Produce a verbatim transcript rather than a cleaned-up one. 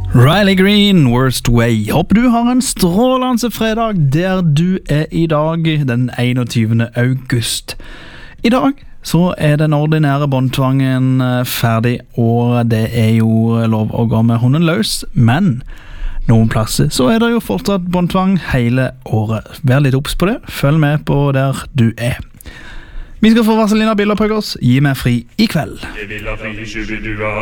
Riley Green, Worst Way. Håper du har en strålende fredag der du er i dag, den enogtyvende august. I dag så er den ordinære båndtvangen ferdig, og det er jo lov å gå med hunden løs, men noen plasser så er det jo fortsatt båndtvang hele året. Vær litt obs på det, følg med på der du er. Vi skal få Vazelina Bilopphøggers, gi meg fri i kveld.